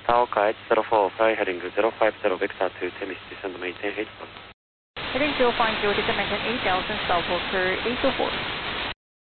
Taoka 804, fly heading 050 vector to Temis, descend maintain 8 knots. Heading 050, descend maintain 8,000, stop for 804.